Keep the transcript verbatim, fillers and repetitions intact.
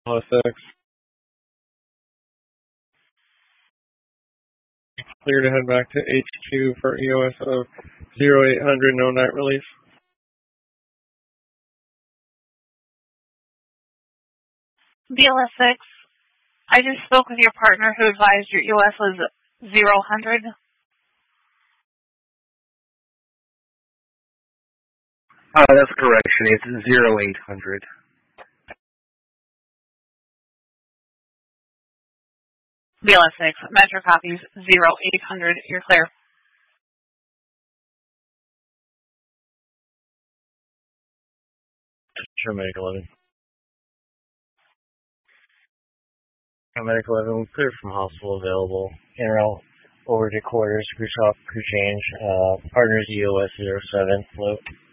L S X. Clear to head back to H two for E O S of zero eight hundred, no night release. B L S six, I just spoke with your partner who advised your E O S was zero hundred. Uh, that's a correction. It's zero eight hundred. B L S six, Metro copies zero eight hundred. You're clear. Sure, Medic eleven. Medic eleven, clear from hospital available. En route over to quarters, crew shop, crew change. Uh, partners E O S zero seven, float.